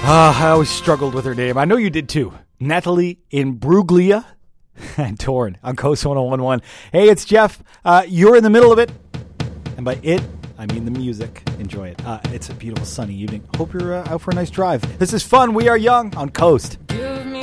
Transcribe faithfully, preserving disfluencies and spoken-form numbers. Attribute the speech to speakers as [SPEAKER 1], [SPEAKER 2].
[SPEAKER 1] Uh, I always struggled with her name. I know you did too. Natalie Imbruglia and Torn on Coast one oh one one. Hey, it's Jeff. Uh, you're in the middle of it. And by it, I mean the music. Enjoy it. Uh, it's a beautiful sunny evening. Hope you're uh, out for a nice drive. This is fun. We are young on Coast.